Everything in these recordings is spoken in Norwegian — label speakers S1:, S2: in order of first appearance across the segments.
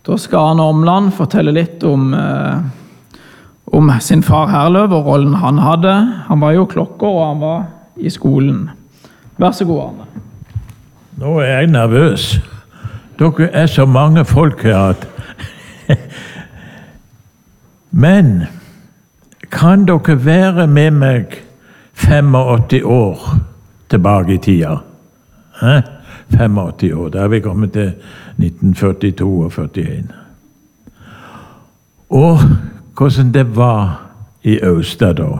S1: Da skal Arne Omland fortelle litt om sin far Herløv og rollen han hadde. Han var jo klokker, og han var i skolen. Vær så god, Arne.
S2: Nå er jeg nervøs. Dere er så mange folk her at Men kan dere være med meg 85 år tilbake i tida? 85 år, da er vi kommet til 1942 og 41. Og hvordan det var i Austad da.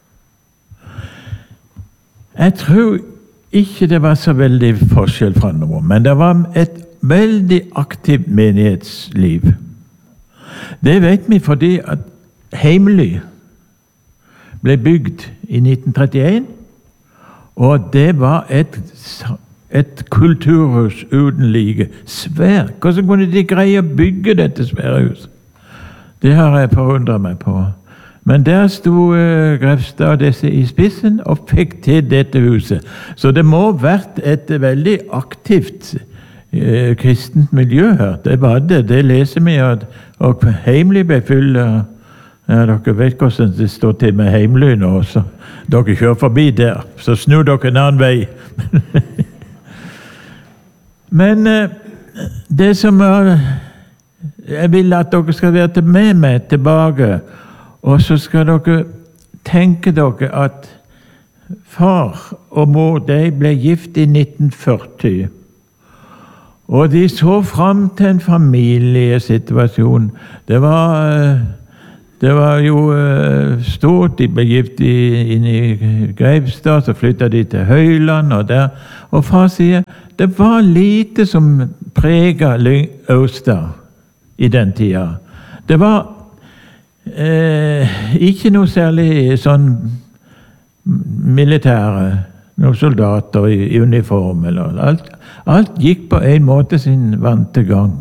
S2: Jeg tror ikke det var så veldig forskjell fra nå, men det var et veldig aktivt menighetsliv. Det vet vi fordi at Heimly ble bygd i 1931, og det var et kulturhus uten like. Svært. Hvordan kunne de greie å bygge dette svære huset? Det har jeg forundret meg på. Men der sto Grefstad og disse i spissen og fikk til dette huset. Så det må ha vært et veldig aktivt kristent miljø her. Det var det. Det leser vi at Heimly ble full. Dere vet hvordan det står til med Heimly nå, så dere kjører forbi der. Så snur dere en annen vei. Men det som jeg vil at dere skal være med meg tilbake, og så skal dere tenke dere at far og mor de ble gift i 1940. Og de så frem til en familiesituasjon. Det var jo stort. De ble gift inn i Greivstad, så flyttet de til Høyland og der. Og far sier, det var lite som preget Austad i den tida. Det var ikke noe særlig sånn militære, noen soldater i uniform eller alt gikk på en måte sin vante gang.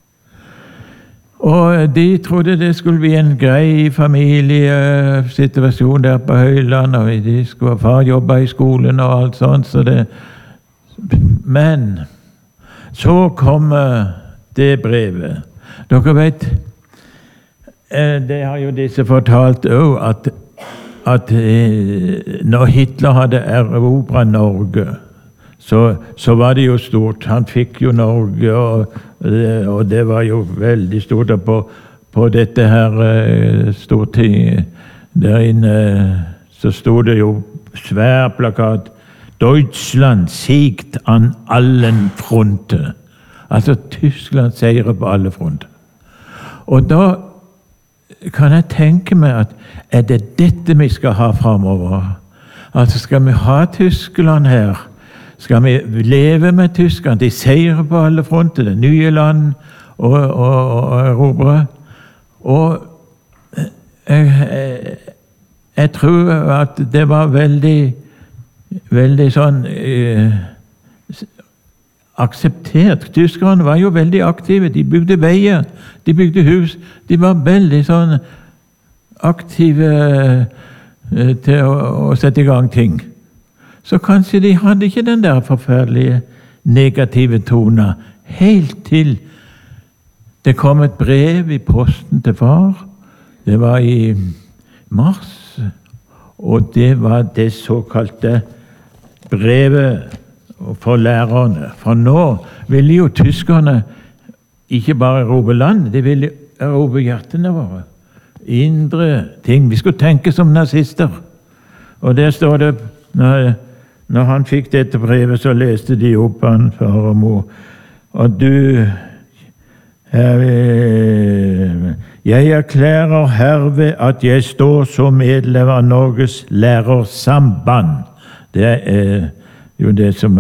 S2: Og de trodde det skulle bli en grei familiesituasjon der på Høyland, og de skulle ha far jobbe i skolen og alt sånt, men så kommer det brevet. Dere vet, det har jo disse fortalt også, at når Hitler hadde erobret Norge, så var det jo stort. Han fikk jo Norge, og det var jo veldig stort. På dette her Stortinget der inne, så stod det jo svær plakat, Deutschland siegt an allen fronter. Altså Tyskland seirer på alle fronter. Og da kan jeg tenke meg at er det dette vi skal ha fremover? Altså skal vi ha Tyskland her? Skal vi leve med Tyskland? De seirer på alle fronter, det nye land og erobre. Og jeg tror at det var veldig sånn akseptert. Tyskerne var jo veldig aktive. De bygde veier, de bygde hus. De var veldig sånn aktive til å sette i gang ting. Så kanskje de hadde ikke den der forferdelige negative tona helt til det kom et brev i posten til far. Det var i mars, og det var det såkalte brevet for lærerne. For nå ville jo tyskerne ikke bare erobre land, de ville erobre hjertene våre. Indre ting. Vi skulle tenke som nazister. Og der står det, når han fikk dette brevet, så leste de opp han, far og mor. Og du, jeg erklærer herved at jeg står som medlem av Norges lærersamband. Det er jo det som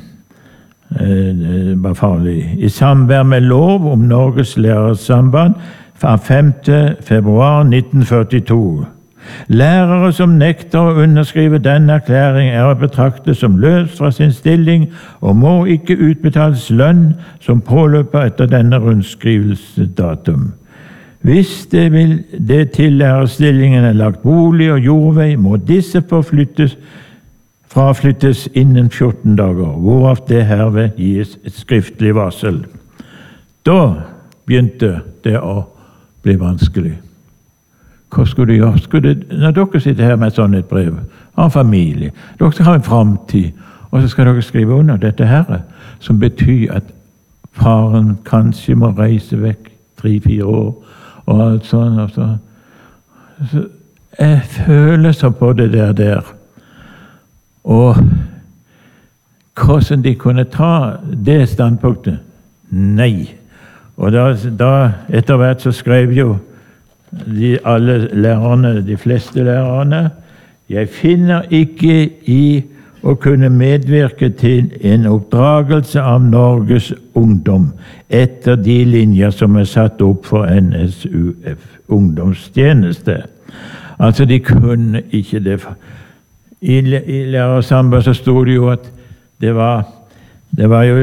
S2: var farlig. I samvær med lov om Norges lærersamband fra 5. februar 1942. Lærere som nekter å underskrive denne erklæring er å betrakte som løs fra sin stilling og må ikke utbetales lønn som påløper etter denne rundskrivelsedatum. Hvis det til lærerstillingen er lagt bolig og jordvei, må disse fraflyttes innen 14 dager, hvorav det herved gis et skriftlig varsel. Da begynte det å bli vanskelig. Hva skulle du gjøre? Når dere sitter her med sånn et brev, har en familie, dere skal ha en fremtid, og så skal dere skrive under dette her, som betyr at faren kanskje må reise vekk 3-4 år, og alt sånn, og så. Så jeg føler så på det der. Og hvordan de kunne ta det standpunktet? Nei. Og da etter hvert så skrev jo alle lærerne, de fleste lærerne, jeg finner ikke i å kunne medvirke til en oppdragelse av Norges ungdom etter de linjer som satt opp for NSUF, ungdomstjeneste. Altså, de kunne ikke det. I lærersamband så stod det jo at det var jo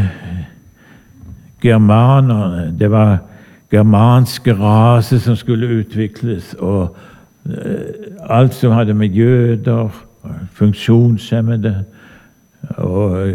S2: germanerne, det var germanske rase som skulle utvikles, og alt som hadde med jøder, funksjonshemmede og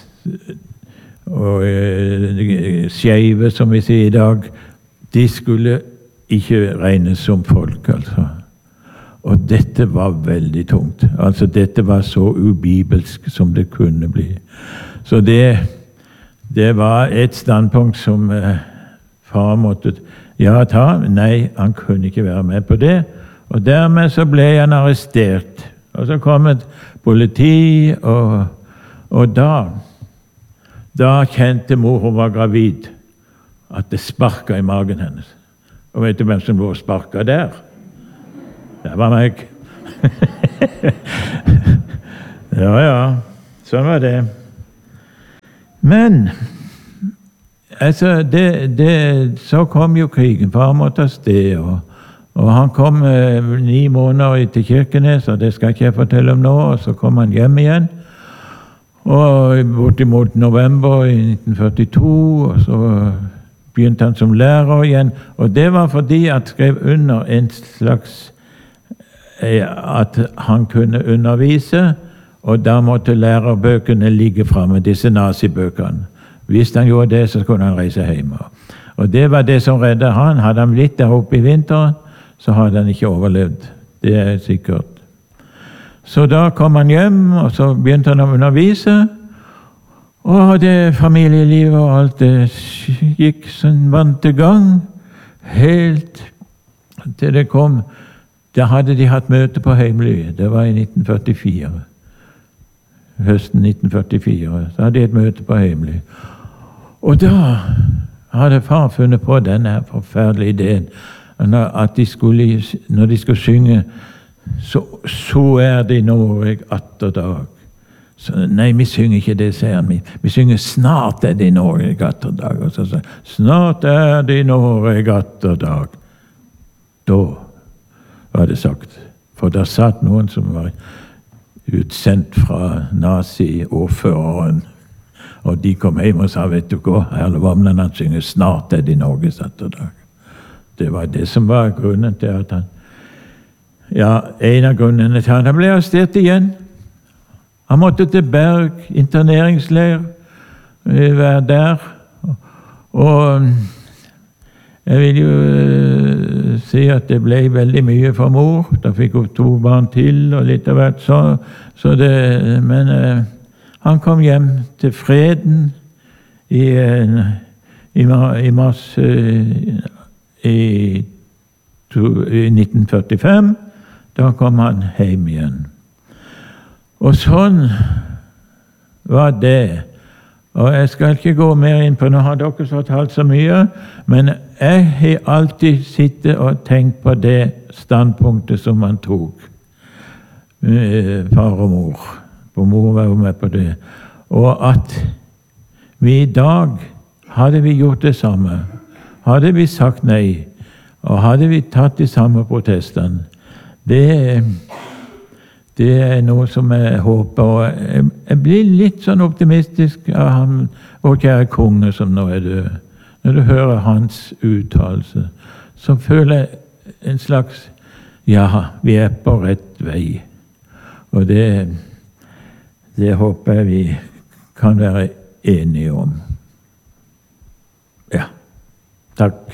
S2: skeive, som vi sier i dag, de skulle ikke regnes som folk, altså. Og dette var veldig tungt. Altså, dette var så ubibelsk som det kunne bli. Så det var et standpunkt som far måtte ta. Nei, han kunne ikke være med på det. Og dermed så ble han arrestert. Og så kom et politi, og da kjente mor, hun var gravid, at det sparket i magen hennes. Og vet du hvem som lå og sparket der? Det var meg. Ja, sånn var det. Men, altså, så kom jo krigen. Far måtte av sted, og han kom 9 måneder til Kirkenes, og det skal ikke jeg fortelle om nå, og så kom han hjem igjen. Og bortimot november i 1942, og så begynte han som lærer igjen. Og det var fordi han skrev under en slags at han kunne undervise, og da måtte lærerbøkene ligge fremme, disse nazibøkene. Hvis han gjorde det, så kunne han reise hjem. Og det var det som redde han. Hadde han blitt der oppe i vinteren, så hadde han ikke overlevd. Det er sikkert. Så da kom han hjem, og så begynte han å undervise, og det familielivet og alt det gikk sånn vante gang, helt til det kom. Da hadde de hatt møte på Heimly. Det var i 1944. Høsten 1944. Så hadde de et møte på Heimly. Og da hadde far funnet på denne forferdelige ideen, at når de skulle synge, så er det i Norge atter dag. Så, nei, vi synger ikke det, sier han. Vi synger snart er det i Norge atter dag. Og så sier snart er det i Norge atter dag. Da var det sagt. For der satt noen som var utsendt fra nazi-ordføreren, og de kom hjem og sa, vet du hva, Herle Vamland, han synger snart er det i Norge atter dag. Det var det som var grunnen til at han, en av grunnene til at han ble arrestert igjen. Han måtte til Berg, interneringsleir, være der. Og jeg vil jo si at det ble veldig mye for mor. Da fikk hun 2 barn til, og litt av hvert. Men han kom hjem til Freden i mars i 1945. Da kom han hjem igjen. Og sånn var det. Og jeg skal ikke gå mer inn på, nå har dere fortalt så mye, men jeg har alltid sittet og tenkt på det standpunktet som man tok. Far og mor. For mor var jo med på det. Og at vi i dag, hadde vi gjort det samme, hadde vi sagt nei, og hadde vi tatt de samme protestene, det er noe som jeg håper, og jeg blir litt sånn optimistisk av han, vår kjære konge som nå er død. Når du hører hans uttalelse, så føler jeg en slags, vi er på rett vei. Og det håper jeg vi kan være enige om. Ja, Takk.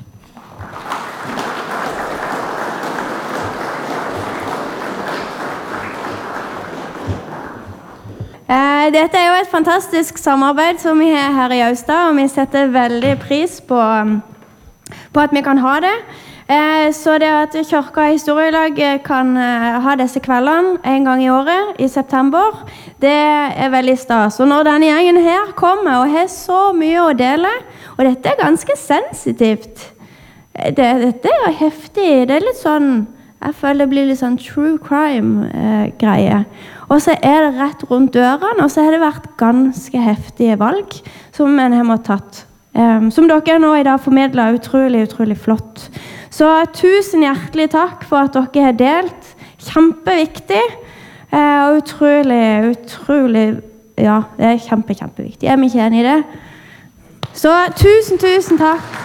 S3: Dette jo et fantastisk samarbeid som vi har her i Austad, og vi setter veldig pris på at vi kan ha det. Så det at Kirka Historielag kan ha disse kveldene en gang i året, i september, det veldig stas. Og når denne gjengen her kommer og har så mye å dele, og dette ganske sensitivt, dette heftig, det litt sånn, jeg føler det blir litt sånn true crime-greie. Og så det rett rundt dørene, og så har det vært ganske heftige valg som en har måttet tatt. Som dere nå i dag formidler utrolig, utrolig flott. Så tusen hjertelig takk for at dere har delt. Kjempeviktig. Og utrolig, ja, det kjempeviktig. Vi ikke enige i det? Så tusen takk.